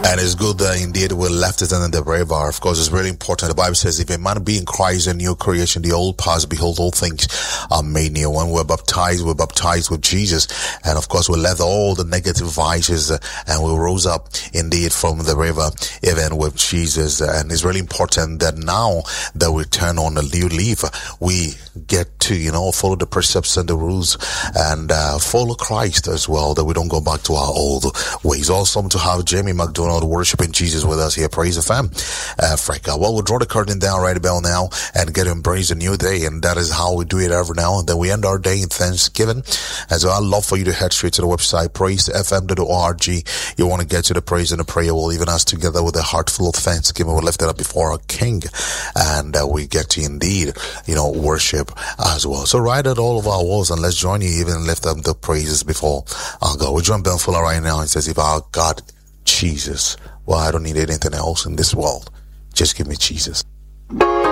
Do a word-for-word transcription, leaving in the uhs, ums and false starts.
And it's good that indeed we left it in the river. Of course, it's really important. The Bible says, if a man be in Christ, a new creation, the old past, behold, all things are made new. When we're baptized, we're baptized with Jesus. And of course, we left all the negative vices uh, and we rose up indeed from the river, even with Jesus. And it's really important that now that we turn on a new leaf, we get to, you know, follow the precepts and the rules and uh, follow Christ as well, that we don't go back to our old ways. Awesome to have Jamie McDonald worshiping Jesus with us here. Praise the fam. Uh, Franca. Well, we'll draw the curtain down right about now and get to embrace a new day. And that is how we do it every now and then. We end our day in Thanksgiving. And so I'd love for you to head straight to the website, praise f m dot org. You want to get to the praise and the prayer. We'll even us together with a heart full of thanksgiving. We'll lift it up before our King. And uh, we get to indeed, you know, worship as well. So write out all of our walls and let's join you even lift up the praises before our God. We join Ben Fuller right now and says, if our God Jesus, well, I don't need anything else in this world. Just give me Jesus.